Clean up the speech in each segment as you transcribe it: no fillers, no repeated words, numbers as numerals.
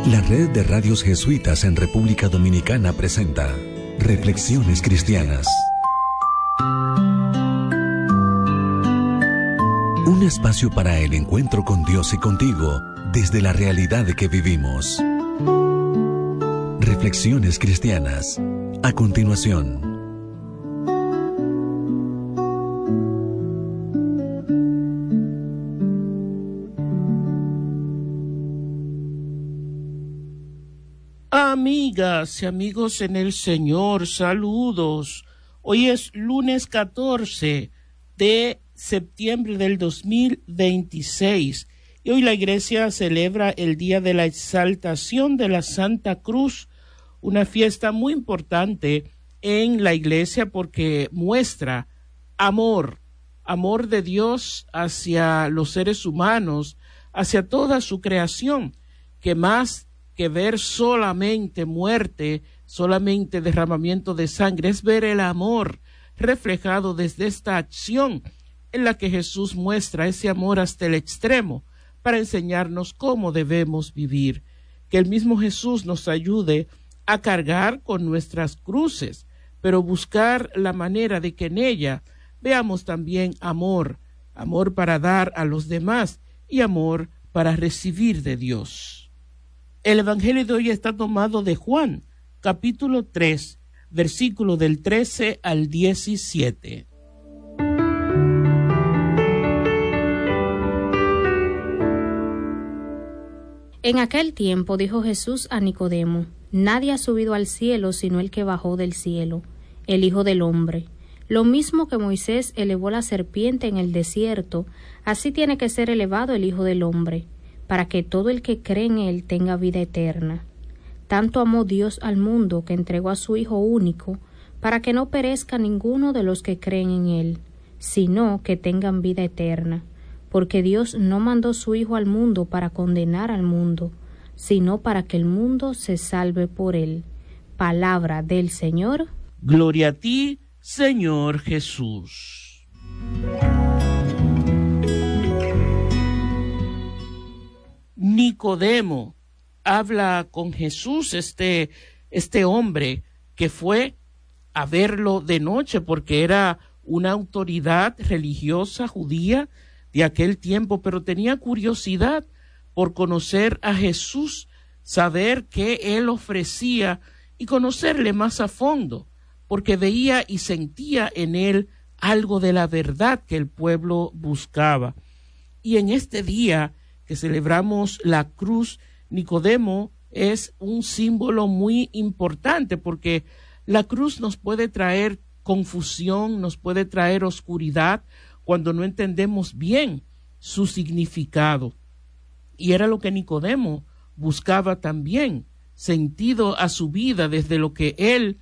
La red de radios jesuitas en República Dominicana presenta Reflexiones Cristianas. Un espacio para el encuentro con Dios y contigo desde la realidad que vivimos. Reflexiones Cristianas. A continuación. Amigas y amigos en el Señor, saludos. Hoy es lunes 14 de septiembre del 2026 y hoy la Iglesia celebra el Día de la Exaltación de la Santa Cruz, una fiesta muy importante en la Iglesia porque muestra amor de Dios hacia los seres humanos, hacia toda su creación, que más que ver solamente muerte, solamente derramamiento de sangre, es ver el amor reflejado desde esta acción en la que Jesús muestra ese amor hasta el extremo para enseñarnos cómo debemos vivir. Que el mismo Jesús nos ayude a cargar con nuestras cruces, pero buscar la manera de que en ella veamos también amor para dar a los demás y amor para recibir de Dios. El Evangelio de hoy está tomado de Juan, capítulo 3, versículo del 13 al 17. En aquel tiempo dijo Jesús a Nicodemo: Nadie ha subido al cielo sino el que bajó del cielo, el Hijo del Hombre. Lo mismo que Moisés elevó la serpiente en el desierto, así tiene que ser elevado el Hijo del Hombre, para que todo el que cree en él tenga vida eterna. Tanto amó Dios al mundo que entregó a su Hijo único, para que no perezca ninguno de los que creen en él, sino que tengan vida eterna. Porque Dios no mandó su Hijo al mundo para condenar al mundo, sino para que el mundo se salve por él. Palabra del Señor. Gloria a ti, Señor Jesús. Nicodemo habla con Jesús, este hombre que fue a verlo de noche porque era una autoridad religiosa judía de aquel tiempo, pero tenía curiosidad por conocer a Jesús, saber qué él ofrecía y conocerle más a fondo, porque veía y sentía en él algo de la verdad que el pueblo buscaba. Y en este día que celebramos la cruz, Nicodemo es un símbolo muy importante porque la cruz nos puede traer confusión, nos puede traer oscuridad cuando no entendemos bien su significado. Y era lo que Nicodemo buscaba también, sentido a su vida desde lo que él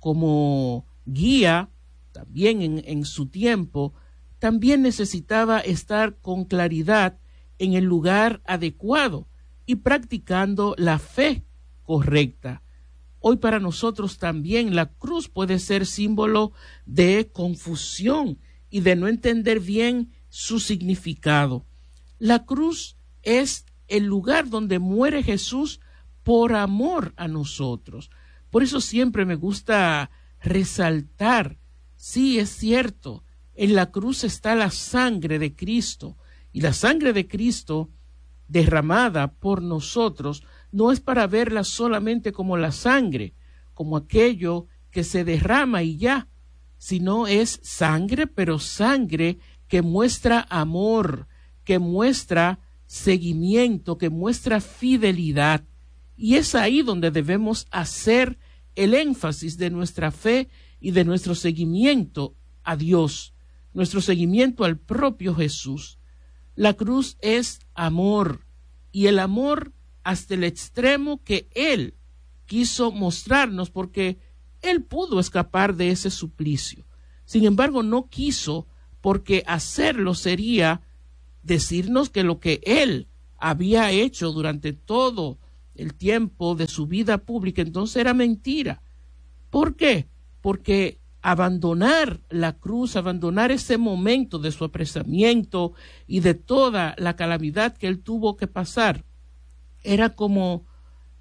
como guía, también en su tiempo, también necesitaba estar con claridad en el lugar adecuado y practicando la fe correcta. Hoy para nosotros también la cruz puede ser símbolo de confusión y de no entender bien su significado. La cruz es el lugar donde muere Jesús por amor a nosotros. Por eso siempre me gusta resaltar, sí, es cierto, en la cruz está la sangre de Cristo, y la sangre de Cristo derramada por nosotros no es para verla solamente como la sangre, como aquello que se derrama y ya, sino es sangre, pero sangre que muestra amor, que muestra seguimiento, que muestra fidelidad. Y es ahí donde debemos hacer el énfasis de nuestra fe y de nuestro seguimiento a Dios, nuestro seguimiento al propio Jesús. La cruz es amor, y el amor hasta el extremo que Él quiso mostrarnos, porque Él pudo escapar de ese suplicio. Sin embargo, no quiso, porque hacerlo sería decirnos que lo que Él había hecho durante todo el tiempo de su vida pública, entonces era mentira. ¿Por qué? Porque abandonar la cruz, abandonar ese momento de su apresamiento y de toda la calamidad que él tuvo que pasar, era como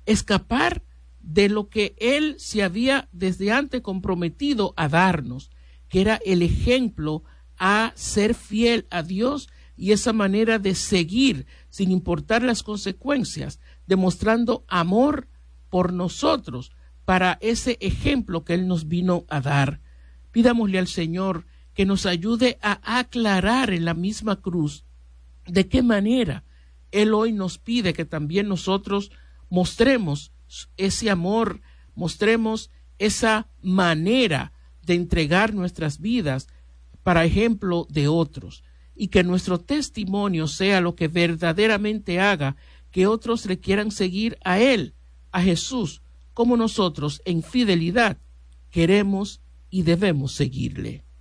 escapar de lo que Él se había desde antes comprometido a darnos, que era el ejemplo a ser fiel a Dios y esa manera de seguir sin importar las consecuencias, demostrando amor por nosotros para ese ejemplo que Él nos vino a dar. Pidámosle al Señor que nos ayude a aclarar en la misma cruz de qué manera Él hoy nos pide que también nosotros mostremos ese amor, mostremos esa manera de entregar nuestras vidas para ejemplo de otros, y que nuestro testimonio sea lo que verdaderamente haga que otros le quieran seguir a Él, a Jesús, como nosotros en fidelidad queremos y debemos seguirle.